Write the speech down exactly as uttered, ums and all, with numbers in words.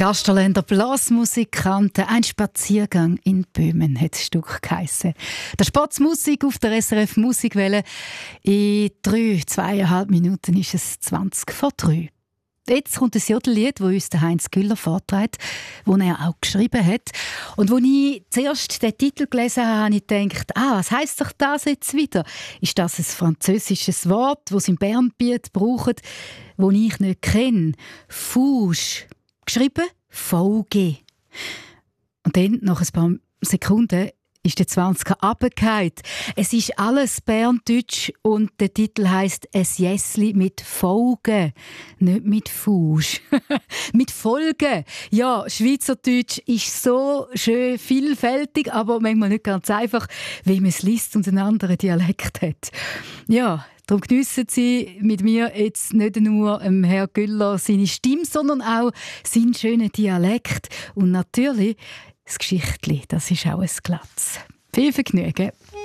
Gasterländer Blasmusikanten, ein Spaziergang in Böhmen hat das Stück geheissen. Der Sportsmusik auf der S R F Musikwelle. In drei, zweieinhalb Minuten ist es zwanzig vor drei. Jetzt kommt ein Jodellied, das uns der Heinz Güller vorträgt, das er auch geschrieben hat. Und als ich zuerst den Titel gelesen habe, habe ich gedacht, ah, was heisst doch das jetzt wieder? Ist das ein französisches Wort, das sie im Bernbiet brauchen, das ich nicht kenne? Fouge. Geschrieben V G. Und dann, nach ein paar Sekunden, ist der zwanziger runtergefallen. Es ist alles Berndeutsch und der Titel heisst «Es Jässli mit Folgen», nicht mit Fouge. Mit Folgen. Ja, Schweizerdeutsch ist so schön vielfältig, aber manchmal nicht ganz einfach, wie man es liest und einen anderen Dialekt hat. Ja, darum geniessen Sie mit mir jetzt nicht nur ähm, Herr Güller seine Stimme, sondern auch seinen schönen Dialekt. Und natürlich das Geschichtli, das ist auch ein Glatz. Viel Vergnügen.